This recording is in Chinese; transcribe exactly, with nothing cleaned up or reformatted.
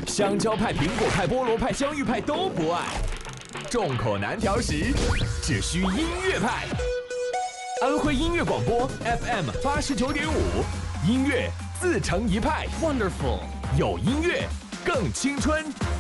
香蕉派、苹果派、菠萝派、香芋派都不爱，众口难调时，只需音乐派。安徽音乐广播 F M 八十九点五，音乐自成一派 ，Wonderful， 有音乐更青春。